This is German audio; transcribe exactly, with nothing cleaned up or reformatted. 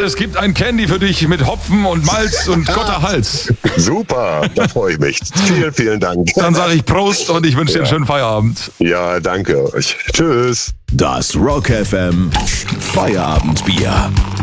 es gibt ein Candy für dich mit Hopfen und Malz und Gotter Hals. Super, da freue ich mich. Vielen, vielen Dank. Dann sage ich Prost und ich wünsche dir einen schönen Feierabend. Ja, danke euch. Tschüss. Das Rock F M Feierabendbier.